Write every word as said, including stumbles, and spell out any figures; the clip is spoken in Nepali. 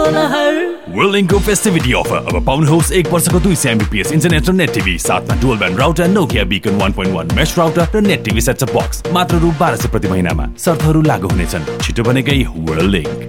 World Link को फेस्टिभिटी अफर अब पाउनुहोस् एक वर्षको दुई सय एमबीपीएस इन्टरनेट र नेट टिभी साथमा dual band router Nokia बिकन one point one mesh router र नेट टिभी सेटअप बक्स मात्र रु बाह्र सय प्रति महिनामा। शर्तहरू लागू हुनेछन्। छिटो बनेकै वर्ल्ड लिंक।